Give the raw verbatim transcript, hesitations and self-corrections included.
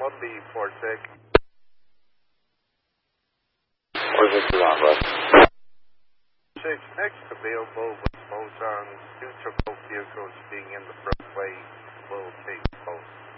one B four six. Where's it you want, bud? Six, next available with modes on neutral vehicles being in the roadway will take post.